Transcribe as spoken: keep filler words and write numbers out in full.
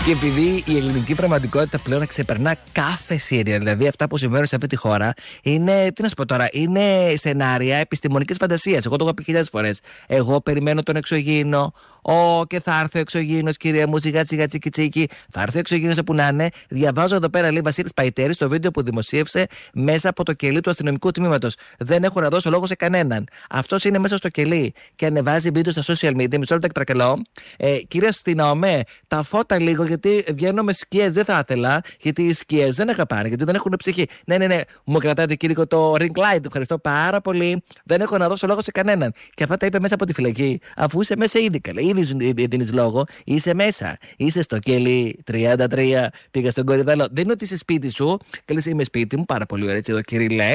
Και επειδή η ελληνική πραγματικότητα πλέον ξεπερνά κάθε σύρια, δηλαδή αυτά που συμβαίνουν σε αυτή τη χώρα, είναι, τι να σου πω τώρα, είναι σενάρια επιστημονικής φαντασίας. Εγώ το έχω πει χιλιάδες φορές. Εγώ περιμένω τον εξωγήινο. Ω, και θα έρθει ο εξωγήινος, κυρία μου, σιγά σιγά τσίκι τσίκι. Θα έρθει ο εξωγήινος όπου να είναι. Διαβάζω εδώ πέρα, λέει Βασίλης Παϊτέρης, το βίντεο που δημοσίευσε μέσα από το κελί του αστυνομικού τμήματος. Δεν έχω να δώσω λόγο σε κανέναν. Αυτός είναι μέσα στο κελί και ανεβάζει βίντεο στα social media. Μισό λεπτό, παρακαλώ. Ε, κύριε αστυνομέ, τα φώτα λίγο, γιατί βγαίνω με σκιές. Δεν θα ήθελα, γιατί οι σκιές δεν αγαπάνε, γιατί δεν έχουν ψυχή. Ναι, ναι, ναι, μου κρατάτε κύριε το ring light. Ευχαριστώ πάρα πολύ. Δεν έχω να δώσω λόγο σε κανέναν. Και αυτά τα είπε μέσα από τη φυλακή, αφού είσαι μέσα ήδη καλέ. Ήδη δίνεις λόγο, είσαι μέσα. Είσαι στο κελί τριάντα τρία. Πήγα στον Κορυδαλό. Δεν είναι ότι είσαι σπίτι σου. Και λες, είμαι σπίτι μου, πάρα πολύ ωραία, έτσι εδώ, Κυρίλε.